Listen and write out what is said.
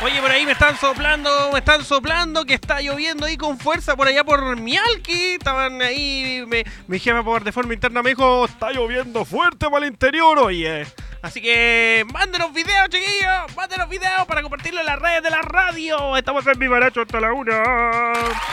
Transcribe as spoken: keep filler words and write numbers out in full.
Oye, por ahí me están soplando, me están soplando que está lloviendo ahí con fuerza por allá por Mialqui. Estaban ahí, me, mi jefa por de forma interna me dijo, está lloviendo fuerte para el interior, oye. Así que mándenos videos, chiquillos, mándenos videos para compartirlo en las redes de la radio. Estamos en Vivaracho hasta la una.